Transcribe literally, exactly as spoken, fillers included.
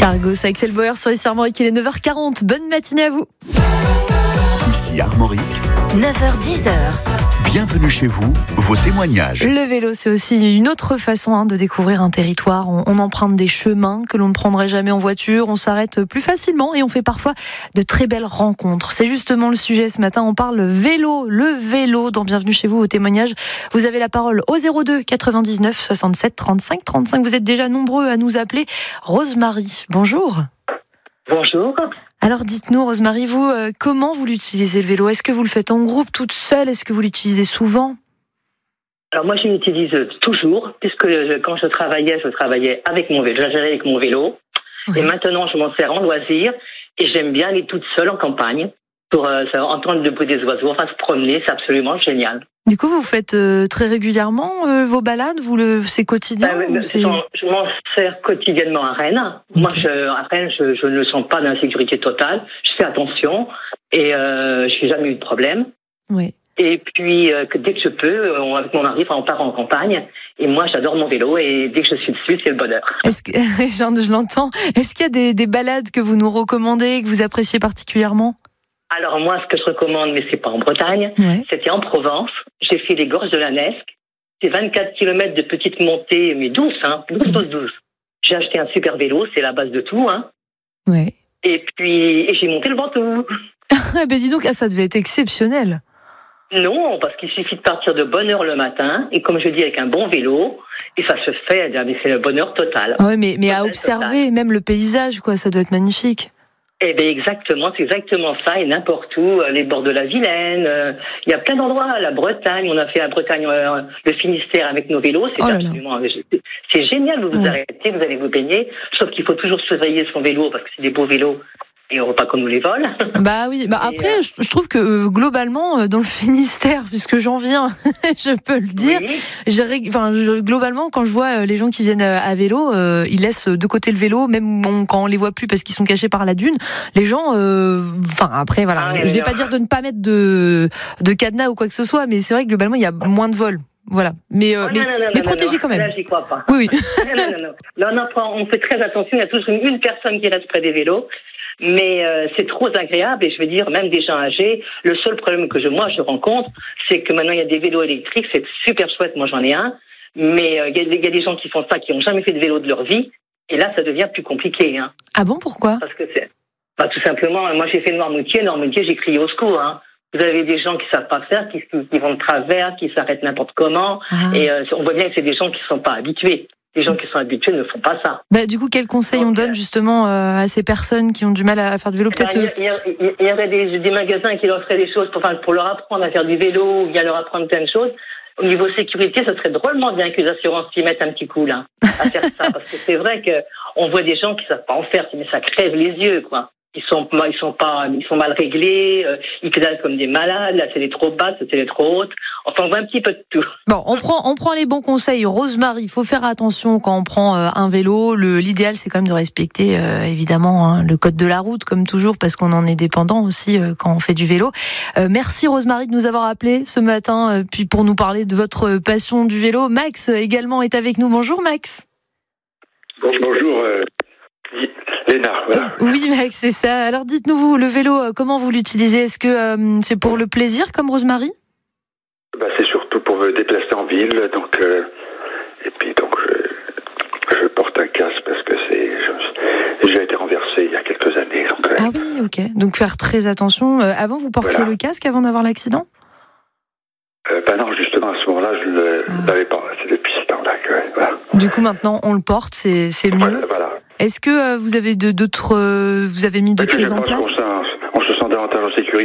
Cargos avec Axel Bauer sur ici Armorique, il est neuf heures quarante. Bonne matinée à vous. Ici Armorique, neuf heures dix. bienvenue chez vous, vos témoignages. Le vélo, c'est aussi une autre façon hein, de découvrir un territoire. On, on emprunte des chemins que l'on ne prendrait jamais en voiture, on s'arrête plus facilement et on fait parfois de très belles rencontres. C'est justement le sujet ce matin, on parle vélo, le vélo dans Bienvenue chez vous, vos témoignages. Vous avez la parole au zéro deux quatre-vingt-dix-neuf soixante-sept trente-cinq trente-cinq. Vous êtes déjà nombreux à nous appeler. Rosemarie, bonjour. Bonjour. Alors dites-nous, Rosemarie, vous, euh, comment vous l'utilisez le vélo ? Est-ce que vous le faites en groupe, toute seule ? Est-ce que vous l'utilisez souvent ? Alors moi, je l'utilise toujours, puisque je, quand je travaillais, je travaillais avec mon vélo, j'allais avec mon vélo. Oui. Et maintenant, je m'en sers en loisir. Et j'aime bien aller toute seule en campagne pour euh, entendre le bruit des oiseaux, enfin se promener, c'est absolument génial. Du coup, vous faites euh, très régulièrement euh, vos balades, vous le, c'est quotidien ben, ou c'est... Je m'en sers quotidiennement à Rennes. Okay. Moi, je, à Rennes, je, je ne le sens pas dans la sécurité totale. Je fais attention et euh, je n'ai jamais eu de problème. Oui. Et puis, euh, que dès que je peux, on, avec mon mari, on part en campagne. Et moi, j'adore mon vélo et dès que je suis dessus, c'est le bonheur. Est-ce que, je l'entends. Est-ce qu'il y a des, des balades que vous nous recommandez, que vous appréciez particulièrement ? Alors moi, ce que je recommande, mais c'est pas en Bretagne, ouais. C'était en Provence. J'ai fait les gorges de la Nesque. C'est vingt-quatre kilomètres de petites montées, mais douces, hein, douces, douces, douces. J'ai acheté un super vélo, c'est la base de tout, hein. Ouais. Et puis, et j'ai monté le Ventoux. ben dis donc, ah, ça devait être exceptionnel. Non, parce qu'il suffit de partir de bonne heure le matin, et comme je dis, avec un bon vélo, et ça se fait, c'est le bonheur total. Ouais, mais, mais à observer, total. Même le paysage, quoi, ça doit être magnifique. Eh bien, exactement, c'est exactement ça, et n'importe où, les bords de la Vilaine, euh, il y a plein d'endroits, la Bretagne, on a fait la Bretagne, euh, le Finistère avec nos vélos, c'est oh absolument, c'est, c'est génial, vous vous ouais. arrêtez, vous allez vous baigner, sauf qu'il faut toujours surveiller son vélo, parce que c'est des beaux vélos. Et on ne veut pas qu'on nous les vole. Bah oui, bah après, euh... je trouve que euh, globalement, euh, dans le Finistère, puisque j'en viens, je peux le dire, oui. j'ai, enfin, je, globalement, quand je vois euh, les gens qui viennent euh, à vélo, euh, ils laissent de côté le vélo, même on, quand on les voit plus parce qu'ils sont cachés par la dune, les gens, enfin euh, après, voilà, ah, je, je vais non. pas dire de ne pas mettre de, de cadenas ou quoi que ce soit, mais c'est vrai que globalement, il y a moins de vols. Voilà, mais, euh, oh, mais, non, non, non, mais non, protégés non, quand même. Là, j'y crois pas. Oui, oui. non, non, non, non. Là, on, apprend, on fait très attention, il y a toujours une, une personne qui reste près des vélos. Mais euh, c'est trop agréable et je veux dire, même des gens âgés, le seul problème que je, moi je rencontre, c'est que maintenant il y a des vélos électriques, c'est super chouette, moi j'en ai un, mais euh, il y, y a des gens qui font ça, qui n'ont jamais fait de vélo de leur vie, et là ça devient plus compliqué. Hein. Ah bon, pourquoi ? Parce que c'est, bah, tout simplement, moi j'ai fait Noirmoutier, Noirmoutier j'ai crié au secours. Hein. Vous avez des gens qui savent pas faire, qui, qui vont de travers, qui s'arrêtent n'importe comment, ah. et euh, on voit bien que c'est des gens qui sont pas habitués. Les gens qui sont habitués ne font pas ça. Bah, du coup, quel conseil Donc, on donne justement euh, à ces personnes qui ont du mal à faire du vélo peut-être ben, Il y, y, y, y aurait des, des magasins qui leur feraient des choses pour, enfin, pour leur apprendre à faire du vélo ou bien leur apprendre plein de choses. Au niveau sécurité, ça serait drôlement bien que les assurances s'y mettent un petit coup là, à faire ça. Parce que c'est vrai qu'on voit des gens qui ne savent pas en faire, mais ça crève les yeux, quoi. Ils sont, ils sont pas, ils sont mal réglés, euh, ils pédalent comme des malades, là, c'est les trop basses, c'est les trop hautes. Enfin, on voit un petit peu de tout. Bon, on prend, on prend les bons conseils. Rosemarie, il faut faire attention quand on prend euh, un vélo. Le, l'idéal, c'est quand même de respecter, euh, évidemment, hein, le code de la route, comme toujours, parce qu'on en est dépendant aussi euh, quand on fait du vélo. Euh, merci, Rosemarie, de nous avoir appelé ce matin, euh, puis pour nous parler de votre passion du vélo. Max, également, est avec nous. Bonjour, Max. Bonjour, euh, Léna. Voilà. Euh, oui, Max, c'est ça. Alors, dites-nous, vous, le vélo, euh, comment vous l'utilisez ? Est-ce que euh, c'est pour le plaisir, comme Rosemarie ? Bah, c'est surtout pour me déplacer en ville, donc euh, et puis donc je, je porte un casque parce que c'est je, j'ai été renversé il y a quelques années. Donc, euh, ah oui, ok. Donc faire très attention. Euh, avant, vous portiez voilà. le casque avant d'avoir l'accident ? euh, Bah non, justement à ce moment-là, je ne ah. l'avais pas. C'est depuis ce temps-là que voilà. Du coup, maintenant, on le porte, c'est c'est mieux. Voilà. voilà. Est-ce que euh, vous avez de, d'autres, euh, vous avez mis d'autres choses en place ? On se, on se sent davantage en sécurité.